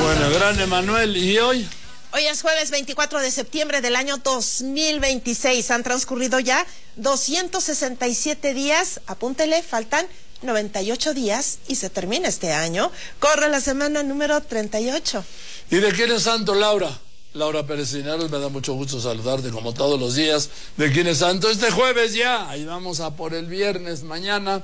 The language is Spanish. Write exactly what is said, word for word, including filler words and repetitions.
Bueno, grande Manuel. ¿Y hoy? Hoy es jueves veinticuatro de septiembre del año dos mil veintiséis. Han transcurrido ya doscientos sesenta y siete días. Apúntele, faltan noventa y ocho días y se termina este año. Corre la semana número treinta y ocho. ¿Y de quién es santo, Laura? Laura Pérez Linares, me da mucho gusto saludarte como todos los días. ¿De quién es santo? Este jueves ya. Ahí vamos a por el viernes mañana.